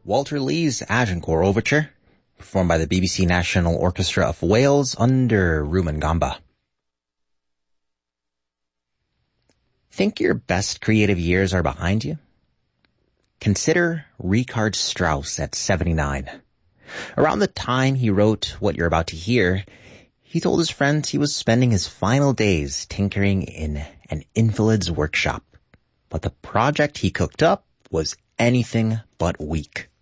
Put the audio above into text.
Walter Lee's Agincourt Overture, performed by the BBC National Orchestra of Wales under Rumen Gamba. Think your best creative years are behind you? Consider Richard Strauss at 79. Around the time he wrote what you're about to hear, he told his friends he was spending his final days tinkering in an invalid's workshop. But the project he cooked up was anything but weak.